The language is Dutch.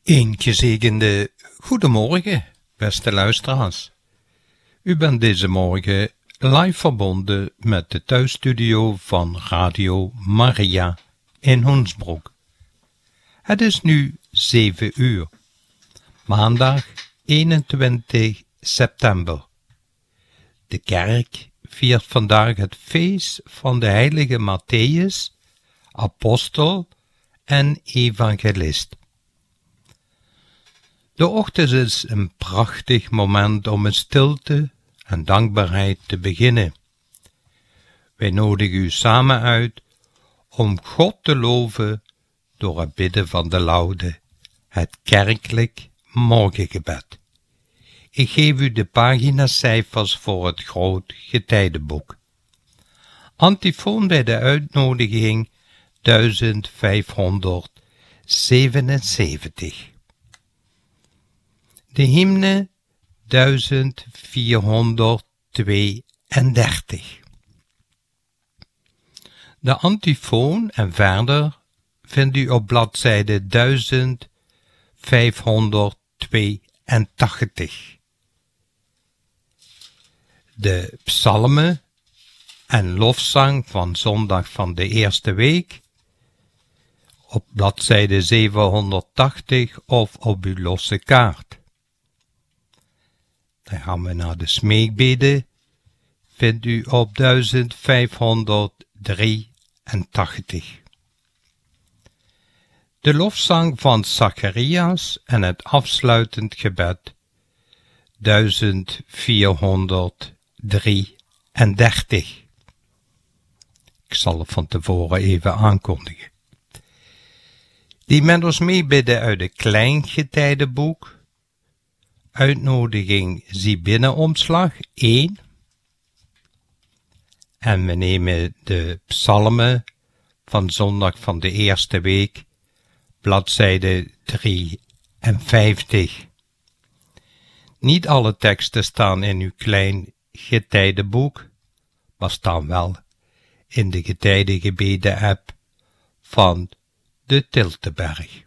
Een gezegende goedemorgen, beste luisteraars. U bent deze morgen live verbonden met de thuisstudio van Radio Maria in Hoensbroek. Het is nu 7 uur, maandag 21 september. De kerk viert vandaag het feest van de heilige Mattheüs, apostel en evangelist. De ochtend is een prachtig moment om in stilte en dankbaarheid te beginnen. Wij nodigen u samen uit om God te loven door het bidden van de laude, het kerkelijk morgengebed. Ik geef u de paginacijfers voor het groot getijdenboek. Antifoon bij de uitnodiging 1577. De hymne 1432. De antifoon en verder vindt u op bladzijde 1582. De psalmen en lofzang van zondag van de eerste week op bladzijde 780 of op uw losse kaart. Dan gaan we naar de smeekbeden, vindt u op 1583. De lofzang van Zacharias en het afsluitend gebed 1433. Ik zal het van tevoren even aankondigen. Die met ons meebidden uit het Kleingetijdenboek. Uitnodiging zie binnenomslag 1. En we nemen de psalmen van zondag van de eerste week, bladzijde 53. Niet alle teksten staan in uw Kleingetijdenboek, maar staan wel in de getijdengebeden-app van de Tilteberg.